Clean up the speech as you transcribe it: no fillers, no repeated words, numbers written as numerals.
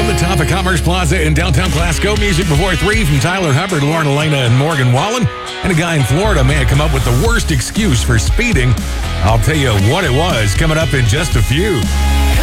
the top of Commerce Plaza in downtown Glasgow. Music before 3 from Tyler Hubbard, Lauren Elena, and Morgan Wallen. And a guy in Florida may have come up with the worst excuse for speeding. I'll tell you what it was coming up in just a few.